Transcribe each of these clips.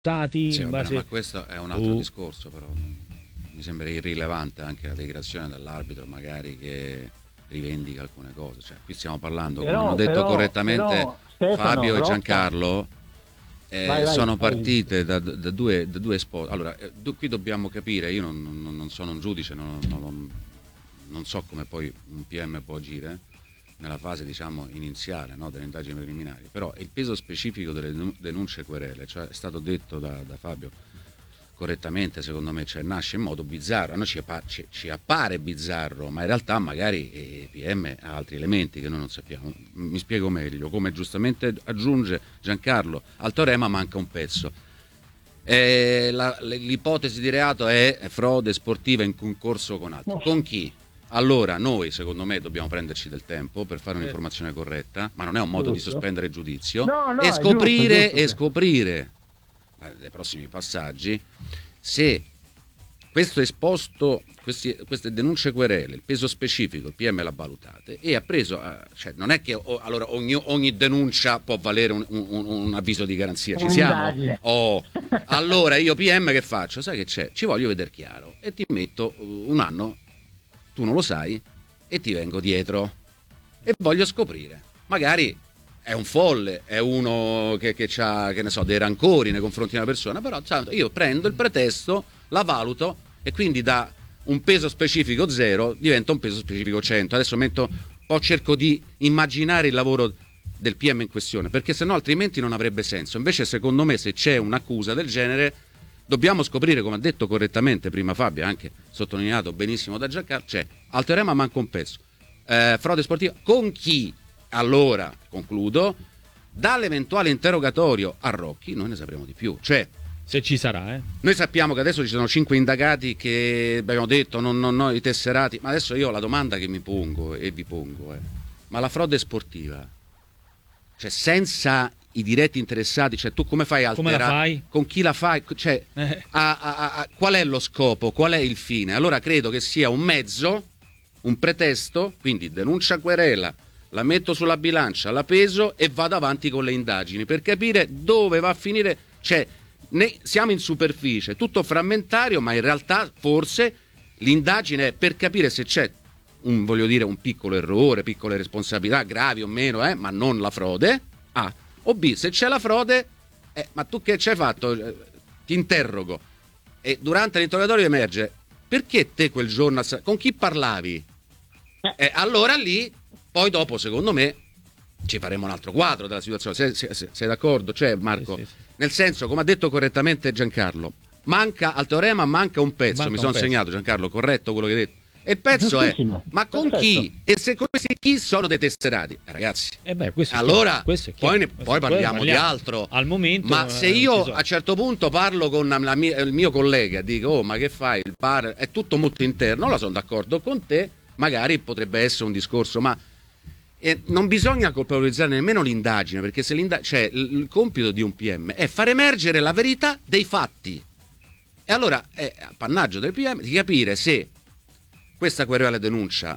stati Sì, in va bene, base... ma questo è un altro discorso, però mi sembra irrilevante anche la dichiarazione dell'arbitro, magari che rivendica alcune cose. Cioè, qui stiamo parlando, come hanno detto correttamente Però Stefano, Fabio e Rocca, Giancarlo, vai, sono vai. partite da due esposti. Allora, qui dobbiamo capire, io non sono un giudice, non so come poi un PM può agire nella fase, diciamo, iniziale, no, delle indagini preliminari, però il peso specifico delle denunce e querele, cioè è stato detto da Fabio correttamente, secondo me, cioè nasce in modo bizzarro. A noi ci appare bizzarro, ma in realtà magari PM ha altri elementi che noi non sappiamo. Mi spiego meglio: come giustamente aggiunge Giancarlo, al teorema manca un pezzo. L'ipotesi di reato è frode sportiva in concorso con altri. Con chi? Allora noi, secondo me, dobbiamo prenderci del tempo per fare un'informazione corretta, ma non è un modo di sospendere il giudizio, No, e è giusto, è giusto. scoprire nei prossimi passaggi se questo esposto, queste denunce e querele, il peso specifico, il PM l'ha valutate e ha preso, cioè non è che allora ogni denuncia può valere un avviso di garanzia, ci siamo? Allora io PM che faccio? Sai che c'è? Ci voglio vedere chiaro e ti metto un anno, tu non lo sai, e ti vengo dietro e voglio scoprire. Magari è un folle, è uno che ha, che ne so, dei rancori nei confronti di una persona, però io prendo il pretesto, la valuto e quindi da un peso specifico 0 diventa un peso specifico 100. Adesso poi cerco di immaginare il lavoro del PM in questione, perché sennò altrimenti non avrebbe senso. Invece secondo me, se c'è un'accusa del genere, dobbiamo scoprire, come ha detto correttamente prima Fabio, anche sottolineato benissimo da Giancarlo, c'è al teorema manca un pezzo, frode sportiva con chi? Allora, concludo, dall'eventuale interrogatorio a Rocchi noi ne sapremo di più, cioè se ci sarà, noi sappiamo che adesso ci sono 5 indagati che abbiamo detto non i tesserati, ma adesso io la domanda che mi pongo e vi pongo è: ma la frode sportiva, cioè senza i diretti interessati, cioè tu come fai a come la fai? Con chi la fai? Cioè, qual è lo scopo? Qual è il fine? Allora credo che sia un mezzo, un pretesto, quindi denuncia querela, la metto sulla bilancia, la peso e vado avanti con le indagini per capire dove va a finire. Cioè, siamo in superficie, tutto frammentario, ma in realtà forse l'indagine è per capire se c'è un piccolo errore, piccole responsabilità, gravi o meno, ma non la frode. A. O B, se c'è la frode, ma tu che ci hai fatto? Ti interrogo. E durante l'interrogatorio emerge: perché te quel giorno con chi parlavi? Allora lì, poi dopo, secondo me, ci faremo un altro quadro della situazione. Sei d'accordo? Cioè, Marco, sì. Nel senso, come ha detto correttamente Giancarlo, al teorema manca un pezzo, mi sono segnato, Giancarlo, corretto quello che hai detto. E il pezzo è: ma con chi? E se questi chi sono dei tesserati? Ragazzi, allora poi parliamo di altro. Al momento, ma se io a un certo punto parlo con il mio collega, dico: oh, ma che fai? Il bar è tutto molto interno, la sono d'accordo con te, magari potrebbe essere un discorso, ma non bisogna colpevolizzare nemmeno l'indagine, perché se cioè, il compito di un PM è far emergere la verità dei fatti. E allora è appannaggio del PM di capire se questa querela denuncia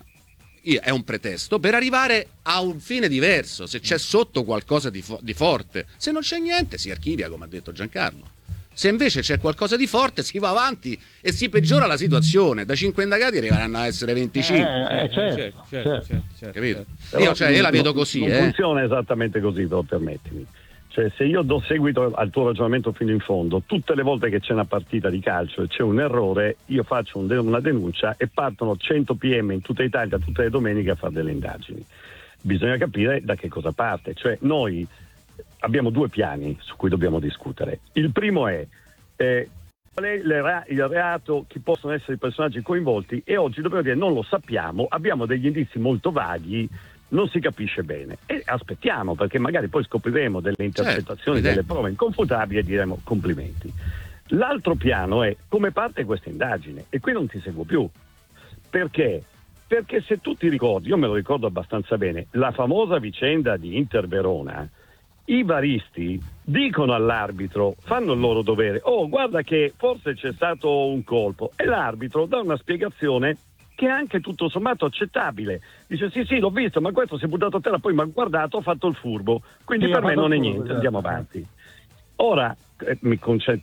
è un pretesto per arrivare a un fine diverso, se c'è sotto qualcosa di forte. Se non c'è niente si archivia, come ha detto Giancarlo. Se invece c'è qualcosa di forte si va avanti e si peggiora la situazione. Da 5 indagati arriveranno a essere 25. Certo. Capito? Io la vedo così. Non funziona esattamente così, però permettimi. Cioè, se io do seguito al tuo ragionamento fino in fondo, tutte le volte che c'è una partita di calcio e c'è un errore, io faccio una denuncia e partono 100 PM in tutta Italia tutte le domeniche a fare delle indagini. Bisogna capire da che cosa parte. Cioè, noi abbiamo 2 piani su cui dobbiamo discutere. Il primo è qual è il reato, chi possono essere i personaggi coinvolti, e oggi dobbiamo dire non lo sappiamo, abbiamo degli indizi molto vaghi, non si capisce bene e aspettiamo, perché magari poi scopriremo delle interpretazioni, delle prove inconfutabili e diremo complimenti. L'altro piano è come parte questa indagine, e qui non ti seguo più. Perché? Perché se tu ti ricordi, io me lo ricordo abbastanza bene, la famosa vicenda di Inter Verona, i varisti dicono all'arbitro, fanno il loro dovere: oh, guarda che forse c'è stato un colpo, e l'arbitro dà una spiegazione che è anche tutto sommato accettabile. Dice sì, l'ho visto, ma questo si è buttato a terra, poi mi ha guardato, ho fatto il furbo, quindi per me non è niente, andiamo avanti. Ora, mi